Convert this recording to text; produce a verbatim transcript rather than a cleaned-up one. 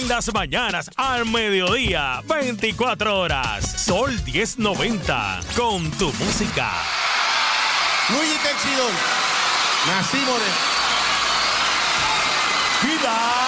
en las mañanas, al mediodía, veinticuatro horas. Sol diez noventa, con tu música. Luigi Texidor. Nacimos de... Vida.